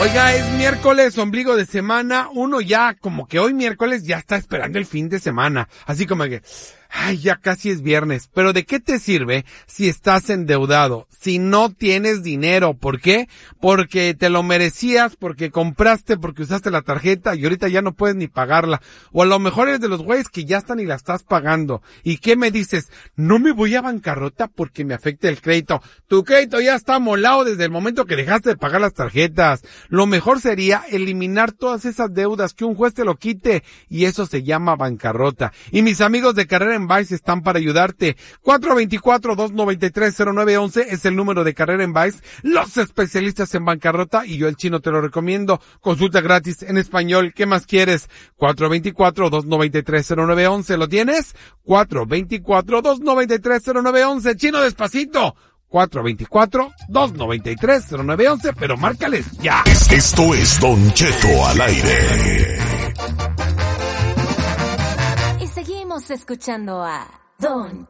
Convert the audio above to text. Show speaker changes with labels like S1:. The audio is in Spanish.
S1: Oiga, es miércoles, ombligo de semana, uno ya, como que hoy miércoles ya está esperando el fin de semana, así como que, ay, ya casi es viernes, pero ¿de qué te sirve si estás endeudado? Si no tienes dinero, ¿por qué? Porque te lo merecías, porque compraste, porque usaste la tarjeta y ahorita ya no puedes ni pagarla, o a lo mejor eres de los güeyes que ya están y la estás pagando, ¿y qué me dices? No me voy a bancarrota porque me afecta el crédito. Tu crédito ya está molado desde el momento que dejaste de pagar las tarjetas. Lo mejor sería eliminar todas esas deudas, que un juez te lo quite, y eso se llama bancarrota. Y mis amigos de Carrera en Vice están para ayudarte. 424-293-0911 es el número de Carrera en Vice, los especialistas en bancarrota, y yo el chino te lo recomiendo. Consulta gratis en español. ¿Qué más quieres? 424-293-0911. ¿Lo tienes? 424-293-0911. Chino, despacito. 424-293-0911, pero márcales ya.
S2: Esto es Don Cheto al aire.
S3: Y seguimos escuchando a Don